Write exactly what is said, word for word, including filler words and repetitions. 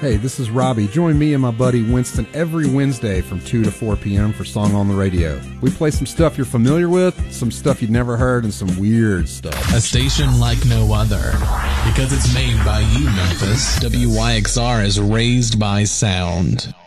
Hey, this is Robbie. Join me and my buddy Winston every Wednesday from two to four p.m. for Song on the Radio. We play some stuff you're familiar with, some stuff you've never heard, and some weird stuff. A station like no other. Because it's made by you, Memphis. W Y X R is raised by sound.